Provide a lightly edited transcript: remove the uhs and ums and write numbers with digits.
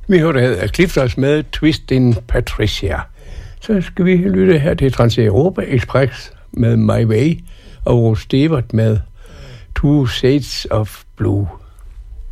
Vi hørte Clifters med Twistin' Patricia. Så skal vi lytte her til Trans-Europa Express med My Way og Stewart med Two Shades of Blue.